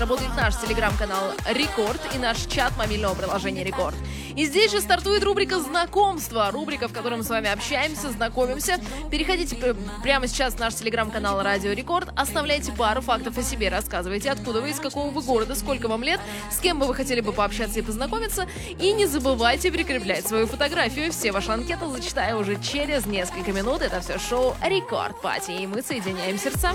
Работает наш телеграм-канал «Рекорд» и наш чат мобильного приложения «Рекорд». И здесь же стартует рубрика «Знакомство». Рубрика, в которой мы с вами общаемся, знакомимся. Переходите прямо сейчас в наш телеграм-канал «Радио Рекорд». Оставляйте пару фактов о себе. Рассказывайте, откуда вы, из какого вы города, сколько вам лет, с кем бы вы хотели бы пообщаться и познакомиться. И не забывайте прикреплять свою фотографию. Все ваши анкеты зачитаю уже через несколько минут. Это все шоу «Рекорд Пати». И мы соединяем сердца.